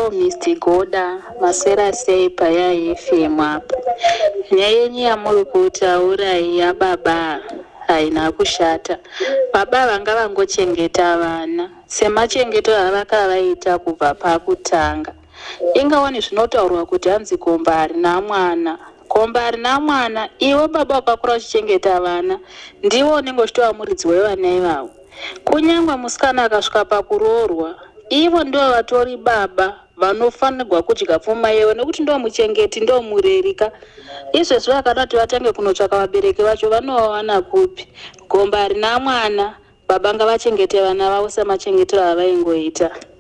Mr. Goda maswera sei paya FM apo. Nyaya yenyu yamuri kutaura yababa haina kushata. Baba vanga vangochengeta vana semachengeto avakavaita kubva pakutanga. Ingawani zvinotaurwa kuti hanzi komba harina mwana. Komba harina mwana, iwo baba wakakura uchichengeta vana ndiwo unenge uchitova muridzi wevana ivavo. Kunyangwe musikana akasvika pakuroorwa, ivo ndo vatori baba vanofanirwa kudya pfuma yevo nekuti ndo muchengeti ndo murerika. Izvezvi vakada kuti vatange kunotsvaka vabereki vacho vanovawana kupi? Gomba harina mwana, baba ngavachengete vana vavo semachengetero avaingoita.